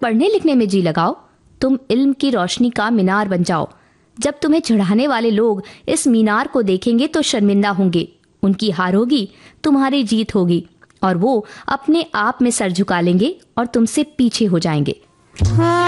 पढ़ने लिखने में जी लगाओ। तुम इल्म की रोशनी का मीनार बन जाओ। जब तुम्हें चढ़ाने वाले लोग इस मीनार को देखेंगे तो शर्मिंदा होंगे। उनकी हार होगी, तुम्हारी जीत होगी, और वो अपने आप में सर झुका लेंगे और तुमसे पीछे हो जाएंगे।